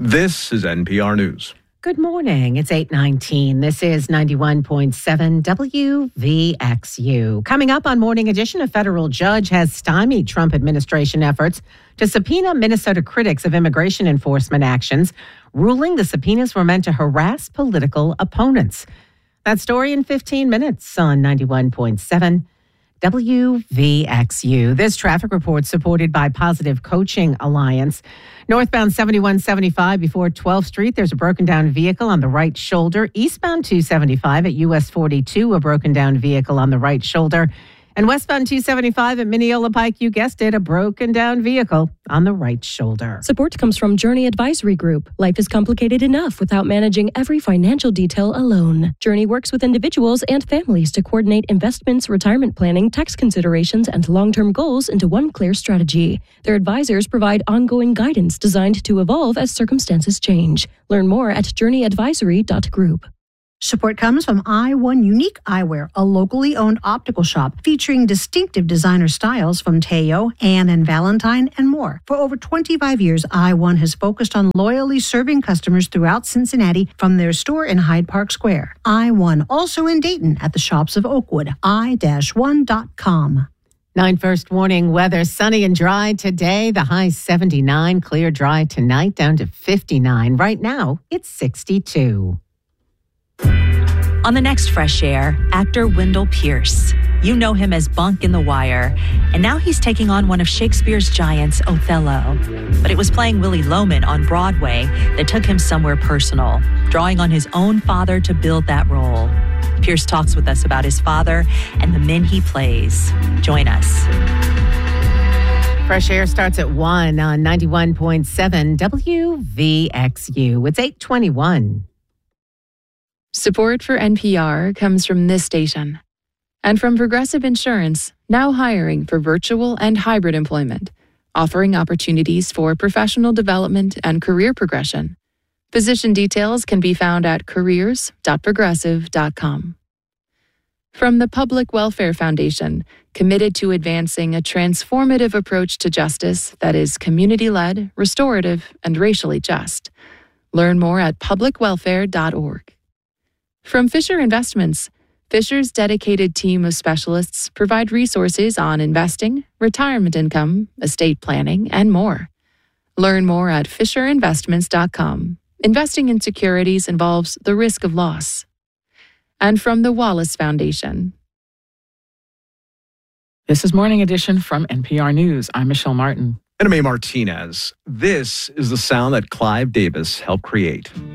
This is NPR News. Good morning. It's 8:19. This is 91.7 WVXU. Coming up on Morning Edition, a federal judge has stymied Trump administration efforts to subpoena Minnesota critics of immigration enforcement actions, ruling the subpoenas were meant to harass political opponents. That story in 15 minutes on 91.7 WVXU. This traffic report supported by Positive Coaching Alliance. Northbound 7175 before 12th Street, there's a broken down vehicle on the right shoulder. Eastbound 275 at US 42, a broken down vehicle on the right shoulder. And westbound 275 at Mineola Pike, you guessed it, a broken down vehicle on the right shoulder. Support comes from Journey Advisory Group. Life is complicated enough without managing every financial detail alone. Journey works with individuals and families to coordinate investments, retirement planning, tax considerations, and long-term goals into one clear strategy. Their advisors provide ongoing guidance designed to evolve as circumstances change. Learn more at journeyadvisory.group. Support comes from I1 Unique Eyewear, a locally owned optical shop featuring distinctive designer styles from Teo, Anne and Valentine, and more. For over 25 years, I1 has focused on loyally serving customers throughout Cincinnati from their store in Hyde Park Square. I1, also in Dayton at the shops of Oakwood, i-1.com. 9 first warning weather, sunny and dry today. The high 79, clear dry tonight, down to 59. Right now, it's 62. On the next Fresh Air, actor Wendell Pierce. You know him as Bunk in The Wire, and now he's taking on one of Shakespeare's giants, Othello. But it was playing Willie Loman on Broadway that took him somewhere personal, drawing on his own father to build that role. Pierce talks with us about his father and the men he plays. Join us. Fresh Air starts at 1 on 91.7 WVXU. It's 8:21. Support for NPR comes from this station and from Progressive Insurance, now hiring for virtual and hybrid employment, offering opportunities for professional development and career progression. Position details can be found at careers.progressive.com. From the Public Welfare Foundation, committed to advancing a transformative approach to justice that is community-led, restorative, and racially just. Learn more at publicwelfare.org. From Fisher Investments, Fisher's dedicated team of specialists provide resources on investing, retirement income, estate planning, and more. Learn more at fisherinvestments.com. Investing in securities involves the risk of loss. And from the Wallace Foundation. This is Morning Edition from NPR News. I'm Michelle Martin. And I'm A. Martinez. This is the sound that Clive Davis helped create.